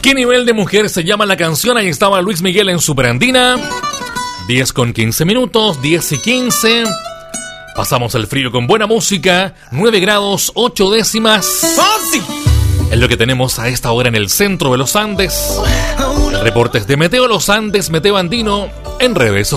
¿Qué nivel de mujer se llama la canción? Ahí estaba Luis Miguel en Superandina. 10:15, 10:15. Pasamos el frío con buena música. 9 grados 8 décimas. ¡Fácil! Es lo que tenemos a esta hora en el centro de los Andes. Reportes de Meteo Los Andes, Meteo Andino, en redes sociales.